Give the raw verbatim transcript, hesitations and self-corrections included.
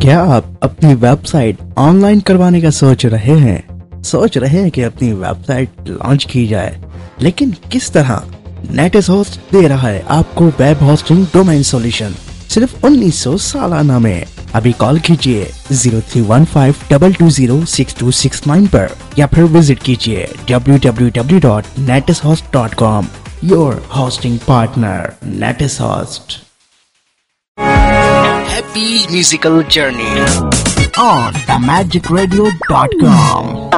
क्या आप अपनी वेबसाइट ऑनलाइन करवाने का सोच रहे हैं सोच रहे हैं कि अपनी वेबसाइट लॉन्च की जाए, लेकिन किस तरह? नेटिस होस्ट दे रहा है आपको वेब होस्टिंग डोमेन सॉल्यूशन सिर्फ उन्नीस सौ सालाना में। अभी कॉल कीजिए zero three one five to to zero six to six nine पर या फिर विजिट कीजिए W W W dot नेटिस host dot com. Your hosting partner नेटिस host. Happy musical journey on the magic radio dot com.